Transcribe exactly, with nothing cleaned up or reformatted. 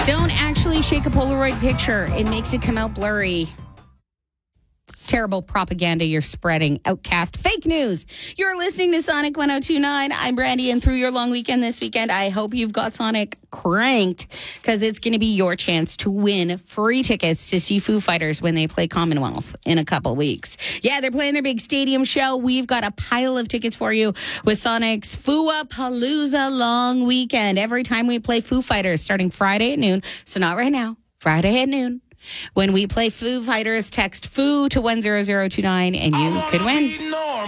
Don't actually shake a Polaroid picture. It makes it come out blurry. It's terrible propaganda you're spreading. Outcast fake news. You're listening to Sonic one oh two point nine. I'm Brandy, and through your long weekend this weekend, I hope you've got Sonic cranked, because it's going to be your chance to win free tickets to see Foo Fighters when they play Commonwealth in a couple weeks. Yeah, they're playing their big stadium show. We've got a pile of tickets for you with Sonic's Foo-a-Palooza long weekend. Every time we play Foo Fighters, starting Friday at noon. So not right now. Friday at noon. When we play Foo Fighters, text Foo to one zero zero two nine and you could win.